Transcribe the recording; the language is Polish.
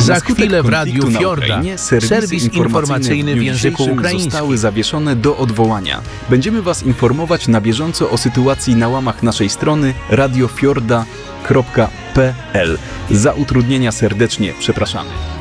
Za Na skutek chwilę w konfliktu Radiu na Fiorda. Ukrainie Serwis informacyjny w języku ukraińskim. zostały zawieszone do odwołania. Będziemy Was informować na bieżąco o sytuacji na łamach naszej strony radiofiorda.pl. Za utrudnienia serdecznie przepraszamy.